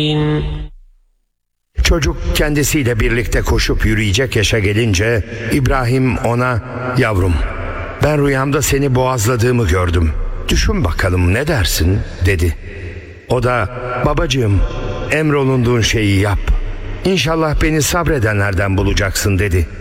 Çocuk kendisiyle birlikte koşup yürüyecek yaşa gelince İbrahim ona "Yavrum, ben rüyamda seni boğazladığımı gördüm. Düşün bakalım, ne dersin?" dedi. O da "Babacığım, emrolunduğun şeyi yap. İnşallah beni sabredenlerden bulacaksın" dedi.